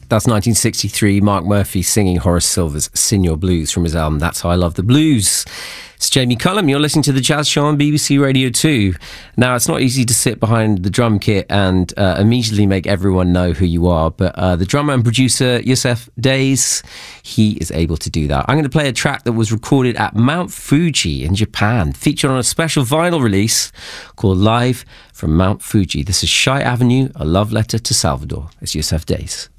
That's 1963, Mark Murphy singing Horace Silver's Senior Blues from his album That's How I Love the Blues. It's Jamie Cullum, you're listening to The Jazz Show on BBC Radio 2. Now, it's not easy to sit behind the drum kit and immediately make everyone know who you are, but the drummer and producer, Yussef Dayes, he is able to do that. I'm going to play a track that was recorded at Mount Fuji in Japan, featured on a special vinyl release called Live from Mount Fuji. This is Shy Avenue, A Love Letter to Salvador. It's Yussef Dayes.